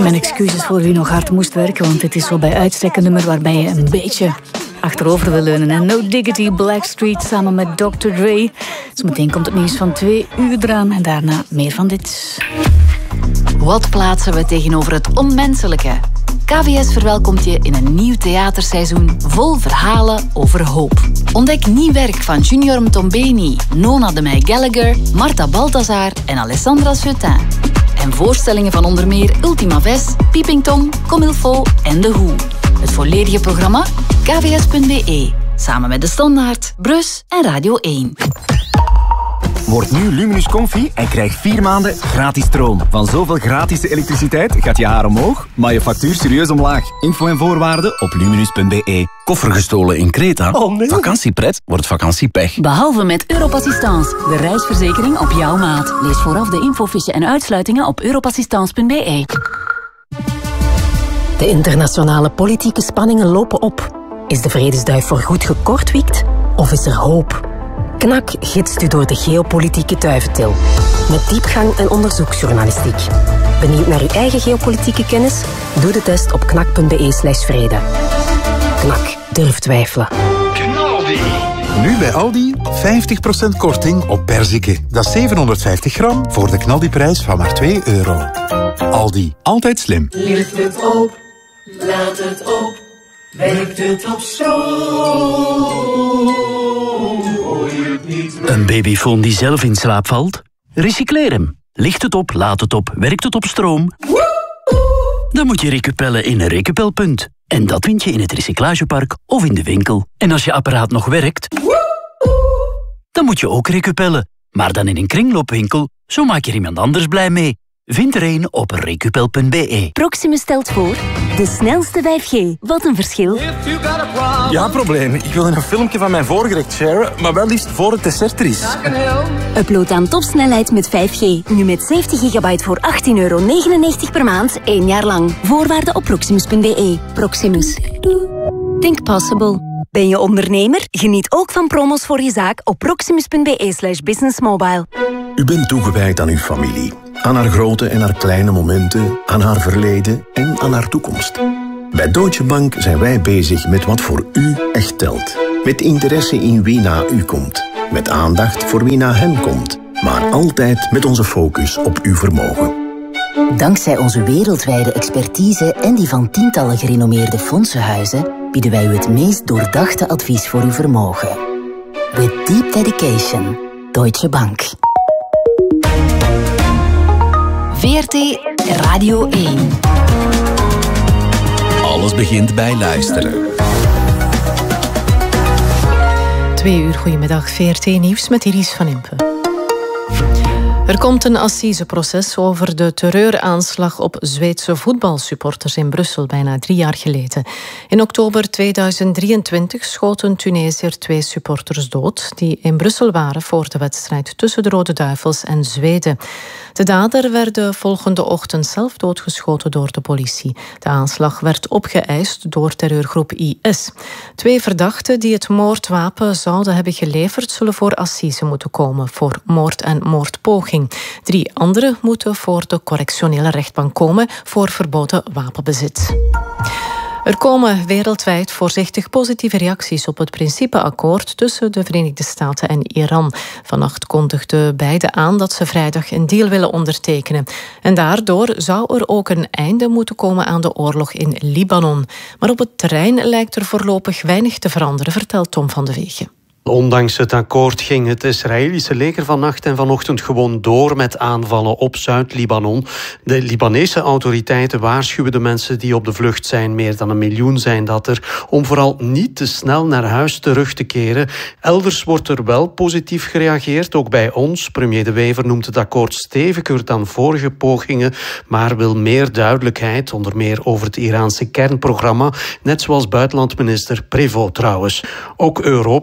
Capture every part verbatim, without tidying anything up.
Mijn excuses voor wie nog hard moest werken, want dit is zo bij uitstek een nummer waarbij je een beetje achterover wil leunen. En No Diggity, Blackstreet samen met dokter Dre. Zometeen komt het nieuws van twee uur eraan en daarna meer van dit. Wat plaatsen we tegenover het onmenselijke? K V S verwelkomt je in een nieuw theaterseizoen vol verhalen over hoop. Ontdek nieuw werk van Junior Mtombeni, Nona de Meij Gallagher, Marta Balthazar en Alessandra Seutin. En voorstellingen van onder meer Ultima Ves, Peeping Tom, Comme il faut en The Who. Het volledige programma k v s punt b e. Samen met De Standaard, Brus en Radio één. Word nu Luminus Comfy en krijg vier maanden gratis stroom. Van zoveel gratis elektriciteit gaat je haar omhoog, maar je factuur serieus omlaag. Info en voorwaarden op luminus punt b e. Koffer gestolen in Kreta? Oh nee. Vakantiepret wordt vakantiepech. Behalve met Europassistance, de reisverzekering op jouw maat. Lees vooraf de infofiche en uitsluitingen op europassistance punt b e. De internationale politieke spanningen lopen op. Is de vredesduif voorgoed gekortwiekt of is er hoop? Knak gidst u door de geopolitieke duiventil. Met diepgang en onderzoeksjournalistiek. Benieuwd naar uw eigen geopolitieke kennis? Doe de test op knak punt b e slash vrede. Knak, durf twijfelen. Knaldi. Nu bij Aldi vijftig procent korting op perziken. Dat is zevenhonderdvijftig gram voor de knaldiprijs van maar twee euro. Aldi, altijd slim. Lift het op, laat het op, werkt het op stroom. Hoor je het niet meer? Een babyfoon die zelf in slaap valt? Recycleer hem. Licht het op, laat het op, werkt het op stroom? Dan moet je recupellen in een recupelpunt. En dat vind je in het recyclagepark of in de winkel. En als je apparaat nog werkt, dan moet je ook recupellen. Maar dan in een kringloopwinkel, zo maak je er iemand anders blij mee. Vind er een op recupel punt b e. Proximus stelt voor de snelste vijf G. Wat een verschil. Ja, probleem. Ik wil een filmpje van mijn voorgerecht sharen, maar wel liefst voor het dessert er is. Upload aan topsnelheid met vijf G. Nu met zeventig gigabyte voor achttien euro negenennegentig per maand, één jaar lang. Voorwaarden op proximus punt b e. Proximus. Think possible. Ben je ondernemer? Geniet ook van promos voor je zaak op proximus punt b e slash businessmobile. U bent toegewijd aan uw familie. Aan haar grote en haar kleine momenten, aan haar verleden en aan haar toekomst. Bij Deutsche Bank zijn wij bezig met wat voor u echt telt. Met interesse in wie na u komt. Met aandacht voor wie na hen komt. Maar altijd met onze focus op uw vermogen. Dankzij onze wereldwijde expertise en die van tientallen gerenommeerde fondsenhuizen bieden wij u het meest doordachte advies voor uw vermogen. With deep dedication, Deutsche Bank. V R T Radio één. Alles begint bij luisteren. Twee uur, goedemiddag. V R T Nieuws met Iris van Impe. Er komt een assiseproces over de terreuraanslag op Zweedse voetbalsupporters in Brussel bijna drie jaar geleden. In oktober tweeduizend drieëntwintig schoten Tunesiër twee supporters dood die in Brussel waren voor de wedstrijd tussen de Rode Duivels en Zweden. De dader werd de volgende ochtend zelf doodgeschoten door de politie. De aanslag werd opgeëist door terreurgroep I S. Twee verdachten die het moordwapen zouden hebben geleverd zullen voor assise moeten komen voor moord en moordpoging. Drie anderen moeten voor de correctionele rechtbank komen voor verboden wapenbezit. Er komen wereldwijd voorzichtig positieve reacties op het principeakkoord tussen de Verenigde Staten en Iran. Vannacht kondigden beide aan dat ze vrijdag een deal willen ondertekenen. En daardoor zou er ook een einde moeten komen aan de oorlog in Libanon. Maar op het terrein lijkt er voorlopig weinig te veranderen, vertelt Tom van de Wegen. Ondanks het akkoord ging het Israëlische leger vannacht en vanochtend gewoon door met aanvallen op Zuid-Libanon. De Libanese autoriteiten waarschuwen de mensen die op de vlucht zijn, meer dan een miljoen zijn dat er, om vooral niet te snel naar huis terug te keren. Elders wordt er wel positief gereageerd, ook bij ons. Premier De Wever noemt het akkoord steviger dan vorige pogingen, maar wil meer duidelijkheid, onder meer over het Iraanse kernprogramma, net zoals buitenlandminister Prévost trouwens. Ook Europa reageert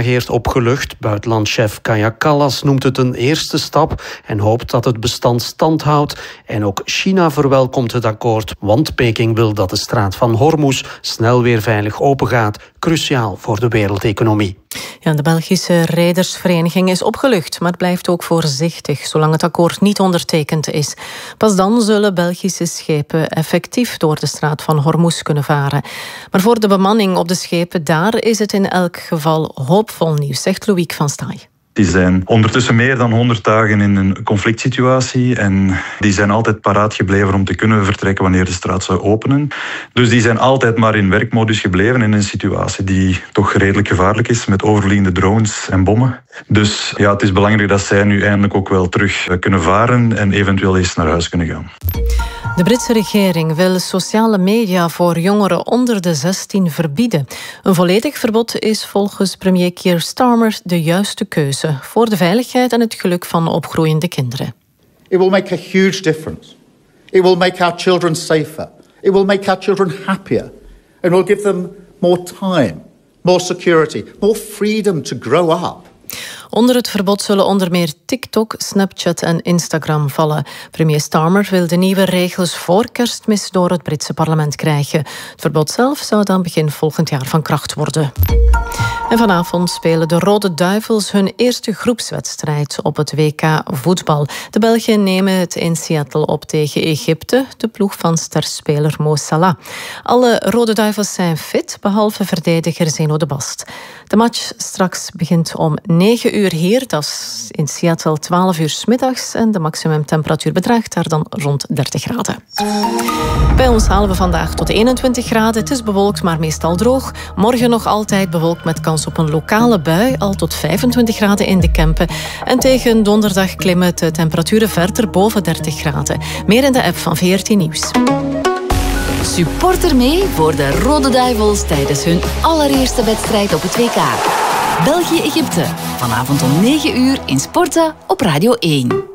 reageert opgelucht. Buitenlandchef Kaja Kallas noemt het een eerste stap en hoopt dat het bestand stand houdt. En ook China verwelkomt het akkoord, want Peking wil dat de straat van Hormuz snel weer veilig opengaat. Cruciaal voor de wereldeconomie. Ja, de Belgische Redersvereniging is opgelucht, maar blijft ook voorzichtig zolang het akkoord niet ondertekend is. Pas dan zullen Belgische schepen effectief door de straat van Hormuz kunnen varen. Maar voor de bemanning op de schepen daar is het in elk geval hoopvol nieuws, zegt Loïc van Staaij. Die zijn ondertussen meer dan honderd dagen in een conflict situatie en die zijn altijd paraat gebleven om te kunnen vertrekken wanneer de straat zou openen. Dus die zijn altijd maar in werkmodus gebleven in een situatie die toch redelijk gevaarlijk is met overvliegende drones en bommen. Dus ja, het is belangrijk dat zij nu eindelijk ook wel terug kunnen varen en eventueel eens naar huis kunnen gaan. De Britse regering wil sociale media voor jongeren onder de zestien verbieden. Een volledig verbod is volgens premier Keir Starmer de juiste keuze voor de veiligheid en het geluk van opgroeiende kinderen. It will make a huge difference. It will make our children safer. It will make our children happier. And will give them more time, more security, more freedom to grow up. Onder het verbod zullen onder meer TikTok, Snapchat en Instagram vallen. Premier Starmer wil de nieuwe regels voor Kerstmis door het Britse parlement krijgen. Het verbod zelf zou dan begin volgend jaar van kracht worden. En vanavond spelen de Rode Duivels hun eerste groepswedstrijd op het W K voetbal. De Belgen nemen het in Seattle op tegen Egypte, de ploeg van sterspeler Mo Salah. Alle Rode Duivels zijn fit, behalve verdediger Zeno de Bast. De match straks begint om negen uur hier, dat is in Seattle twaalf uur 's middags en de maximumtemperatuur bedraagt daar dan rond dertig graden. Bij ons halen we vandaag tot eenentwintig graden. Het is bewolkt, maar meestal droog. Morgen nog altijd bewolkt met kans op een lokale bui, al tot vijfentwintig graden in de Kempen. En tegen donderdag klimmen de temperaturen verder boven dertig graden. Meer in de app van V R T Nieuws. Supporter mee voor de Rode Duivels tijdens hun allereerste wedstrijd op het W K. België-Egypte, vanavond om negen uur in Sporza op Radio één.